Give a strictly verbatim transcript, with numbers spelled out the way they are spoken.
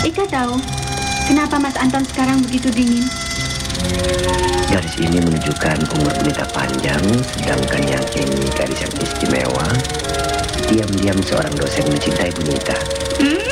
Ika tahu kenapa Mas Anton sekarang begitu dingin? Garis ini menunjukkan umur Bunita panjang, sedangkan yang ini garis yang istimewa. Diam-diam seorang dosen mencintai Bunita. Hmm?